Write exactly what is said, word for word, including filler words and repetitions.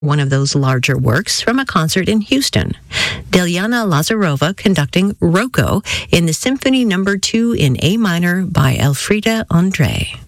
one of those larger works from a concert in Houston. Delyana Lazarova conducting Rocco in the Symphony Number two in A minor by Elfriede André.